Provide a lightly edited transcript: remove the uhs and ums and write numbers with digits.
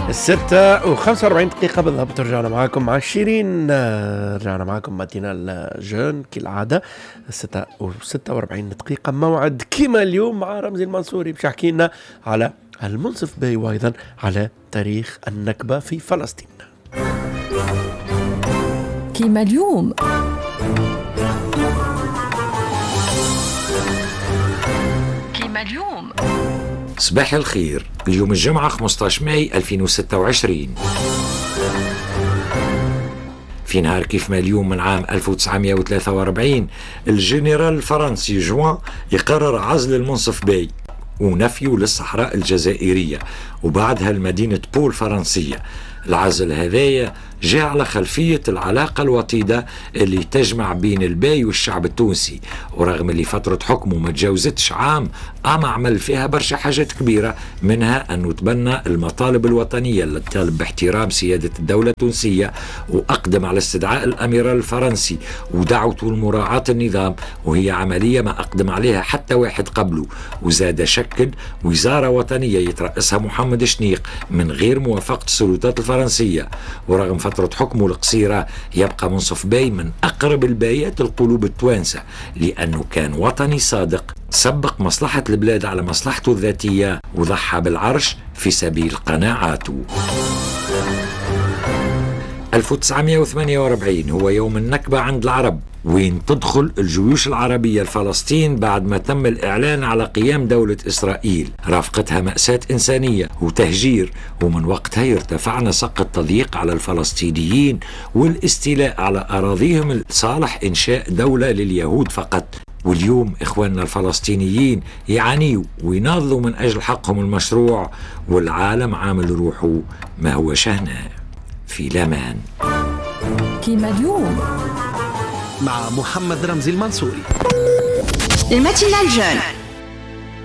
6:45 بالضبط. رجعنا معاكم مع شيرين، رجعنا معاكم ماتينال جون كالعادة. 6:46 موعد كما اليوم مع رمزي المنصوري باش يحكي لنا على المنصف باي وأيضا على تاريخ النكبة في فلسطين. كما اليوم صباح الخير. اليوم الجمعة 15 ماي 2026. في نهار كيف ما اليوم من عام 1943 الجنرال الفرنسي جوان يقرر عزل المنصف باي ونفيه للصحراء الجزائرية وبعدها المدينة بول فرنسية. العزل هذايا جاء على خلفية العلاقة الوطيدة اللي تجمع بين الباي والشعب التونسي، ورغم اللي فترة حكمه ما تجاوزتش عام أما عمل فيها برشا حاجات كبيرة، منها أنه تبنى المطالب الوطنية اللي تطالب باحترام سيادة الدولة التونسية، وأقدم على استدعاء الأميرال الفرنسي ودعوته لمراعاة النظام، وهي عملية ما أقدم عليها حتى واحد قبله. وزاد شكل وزارة وطنية يترأسها محمد شنيق من غير موافقة السلطات الفرنسية. ورغم فترة حكمه القصيرة يبقى منصف باي من أقرب البايات القلوب التوانسة، لأنه كان وطني صادق سبق مصلحة البلاد على مصلحته الذاتية وضحى بالعرش في سبيل قناعاته. 1948 هو يوم النكبة عند العرب، وين تدخل الجيوش العربية لفلسطين بعد ما تم الإعلان على قيام دولة إسرائيل. رافقتها مأساة إنسانية وتهجير، ومن وقتها يرتفع نسق التضييق على الفلسطينيين والاستيلاء على أراضيهم لصالح إنشاء دولة لليهود فقط. واليوم إخواننا الفلسطينيين يعانيوا ويناضلوا من أجل حقهم المشروع، والعالم عامل روحه ما هو شهنه في الأمان. كما اليوم مع محمد رمزي المنصوري. الماتينال جون